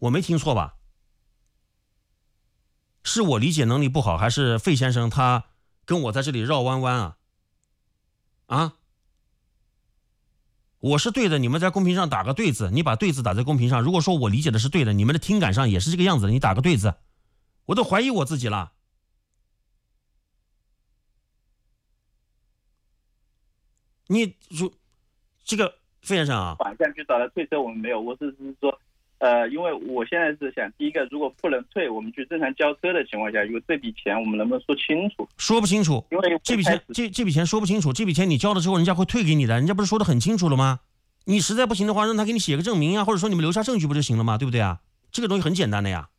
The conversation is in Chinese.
我没听错吧？是我理解能力不好，还是费先生他跟我在这里绕弯弯啊？啊？我是对的，你们在公屏上打个对字，你把对字打在公屏上。如果说我理解的是对的，你们的听感上也是这个样子的，你打个对字。我都怀疑我自己了。你说这个费先生啊， 反向去找他退车，我们没有，我只是说，因为我现在是想，第一个，如果不能退，我们去正常交车的情况下，有这笔钱，我们能不能说清楚？ 说不清楚， 因为这笔钱说不清楚，这笔钱你交了之后，人家会退给你的，人家不是说的很清楚了吗？你实在不行的话，让他给你写个证明啊，或者说你们留下证据不就行了吗？对不对啊？这个东西很简单的呀。